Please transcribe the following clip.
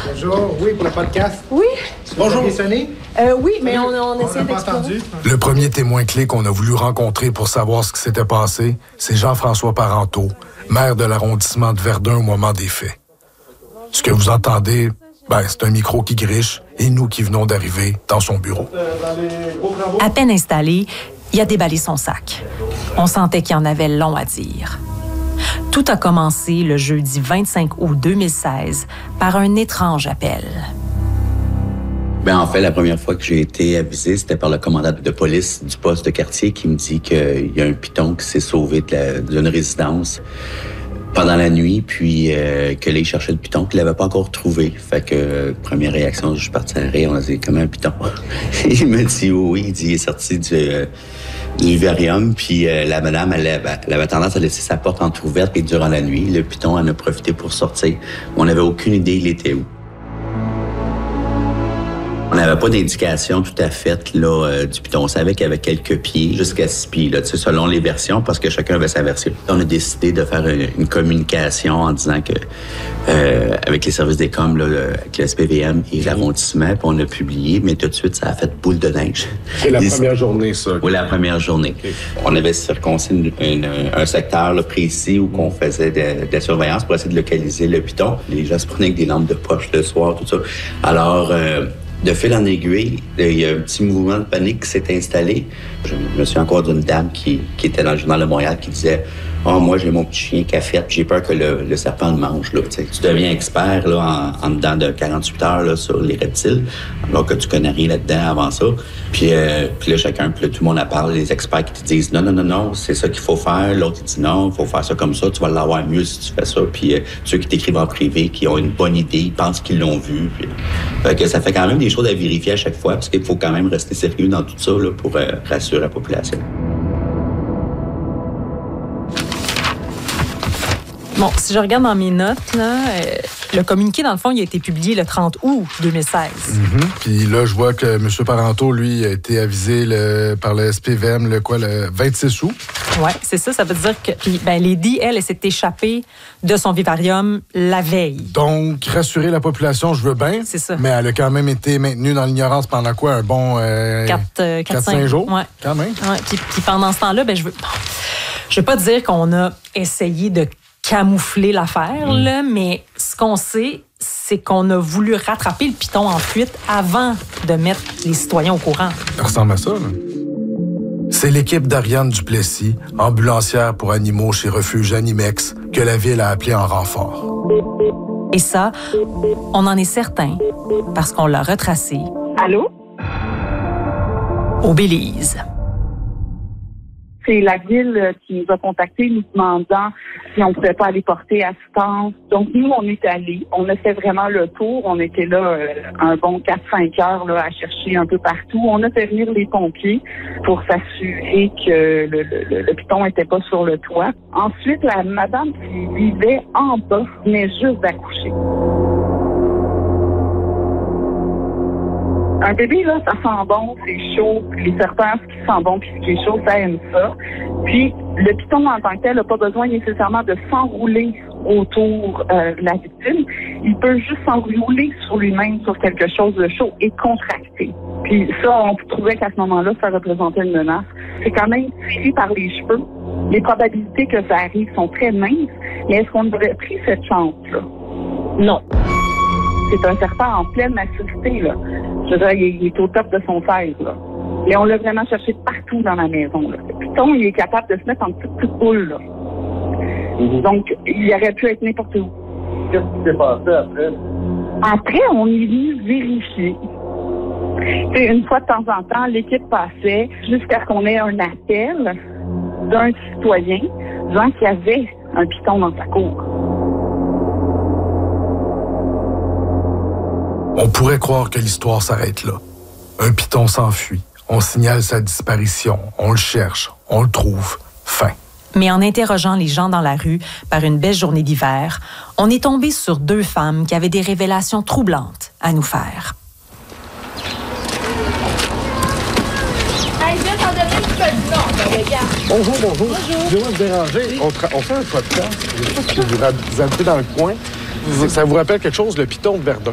Bonjour, oui, pour le podcast. Oui. Bonjour. Vous sonné? Oui, mais on essaie d'explorer. Le premier témoin clé qu'on a voulu rencontrer pour savoir ce qui s'était passé, c'est Jean-François Parenteau, maire de l'arrondissement de Verdun au moment des faits. Ce que vous entendez, c'est un micro qui griche et nous qui venons d'arriver dans son bureau. À peine installé, il a déballé son sac. On sentait qu'il en avait long à dire. Tout a commencé le jeudi 25 août 2016 par un étrange appel. En fait, la première fois que j'ai été avisé, c'était par le commandant de police du poste de quartier qui me dit qu'il y a un piton qui s'est sauvé d'une résidence pendant la nuit, puis que là, il cherchait le piton, qu'il l'avait pas encore trouvé. Fait que, première réaction, je suis parti à rire, on a dit, comment un piton? Il me dit, oui, il dit, il est sorti du vivarium, puis la madame, elle avait tendance à laisser sa porte entrouverte, et durant la nuit, le piton en a profité pour sortir. On n'avait aucune idée il était où. On n'avait pas d'indication tout à fait du piton. On savait qu'il y avait quelques pieds, jusqu'à 6 pieds, selon les versions, parce que chacun avait sa version. On a décidé de faire une communication en disant que avec les services des coms, avec le SPVM et l'arrondissement, puis on a publié, mais tout de suite, ça a fait boule de neige. C'est la première journée, ça? Oui, la première journée. Okay. On avait circoncis un secteur précis où on faisait de la surveillance pour essayer de localiser le piton. Les gens se prenaient avec des lampes de poche le soir, tout ça. Alors, de fil en aiguille, il y a un petit mouvement de panique qui s'est installé. Je me souviens encore d'une dame qui était dans le Journal de Montréal qui disait « Oh, moi, j'ai mon petit chien cafette, j'ai peur que le serpent le mange. » Tu deviens expert en dedans de 48 heures sur les reptiles, alors que tu connais rien là-dedans avant ça. Puis là, tout le monde en parle, les experts qui te disent « Non, c'est ça qu'il faut faire. » L'autre, il dit « Non, il faut faire ça comme ça, tu vas l'avoir mieux si tu fais ça. » Puis ceux qui t'écrivent en privé, qui ont une bonne idée, ils pensent qu'ils l'ont vu. Puis, fait que ça fait quand même des choses à vérifier à chaque fois, parce qu'il faut quand même rester sérieux dans tout ça pour rassurer la population. Bon, si je regarde dans mes notes, le communiqué, dans le fond, il a été publié le 30 août 2016. Puis là, je vois que M. Parenteau, lui, a été avisé par le SPVM le 26 août. Oui, c'est ça. Ça veut dire que Lady, elle s'est échappée de son vivarium la veille. Donc, rassurer la population, je veux bien. C'est ça. Mais elle a quand même été maintenue dans l'ignorance pendant quoi? Un bon 4-5 jours? Oui. Quand même. Ouais. Puis pendant ce temps-là, je veux pas dire qu'on a essayé de camoufler l'affaire, mais ce qu'on sait, c'est qu'on a voulu rattraper le piton en fuite avant de mettre les citoyens au courant. Ça ressemble à ça, là. C'est l'équipe d'Ariane Duplessis, ambulancière pour animaux chez Refuge Animex, que la ville a appelé en renfort. Et ça, on en est certain, parce qu'on l'a retracé. Allô? Au Belize. C'est la ville qui nous a contactés nous demandant si on ne pouvait pas aller porter assistance. Donc, nous, on est allés. On a fait vraiment le tour. On était là un bon 4-5 heures à chercher un peu partout. On a fait venir les pompiers pour s'assurer que le piton n'était pas sur le toit. Ensuite, la madame qui vivait en bas venait juste d'accoucher. Un bébé, là, ça sent bon, c'est chaud. Les serpents, ce qui sent bon puis ce qui est chaud, ça aime ça. Puis, le piton en tant que tel n'a pas besoin nécessairement de s'enrouler autour de la victime. Il peut juste s'enrouler sur lui-même, sur quelque chose de chaud et contracter. Puis ça, on trouvait qu'à ce moment-là, ça représentait une menace. C'est quand même tiré par les cheveux. Les probabilités que ça arrive sont très minces, mais est-ce qu'on aurait pris cette chance-là? Non. C'est un serpent en pleine maturité, là. Je veux dire, il est au top de son size, là. Et on l'a vraiment cherché partout dans la maison, là. Le piton, il est capable de se mettre en petite boule, là. Donc, il aurait pu être n'importe où. Qu'est-ce qui s'est passé après? Après, on est venu vérifier. T'sais, une fois de temps en temps, l'équipe passait jusqu'à ce qu'on ait un appel d'un citoyen disant qu'il y avait un piton dans sa cour. On pourrait croire que l'histoire s'arrête là. Un piton s'enfuit, on signale sa disparition, on le cherche, on le trouve, fin. Mais en interrogeant les gens dans la rue par une belle journée d'hiver, on est tombé sur 2 femmes qui avaient des révélations troublantes à nous faire. Bonjour. Excusez-moi de vous déranger. On fait un podcast. Je sais pas si vous habitez dans le coin. Ça vous rappelle quelque chose, le piton de Verdun?